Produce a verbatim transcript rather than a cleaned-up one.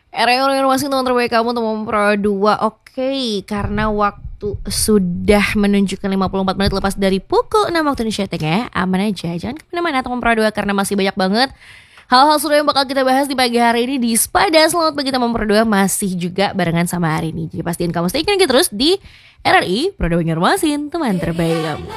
Era informasi teman terbaik kamu teman Pro dua. Oke, karena waktu sudah menunjukkan lima puluh empat menit lepas dari pukul enam waktu Indonesia Tengah. Aman aja, jangan kemana-mana teman Pro dua karena masih banyak banget hal-hal seru yang bakal kita bahas di pagi hari ini di Spada. Selamat pagi teman Pro dua, masih juga barengan sama hari ini. Jadi pastiin kamu stay tune terus di R R I Pro dua Informasi, teman terbaik kamu.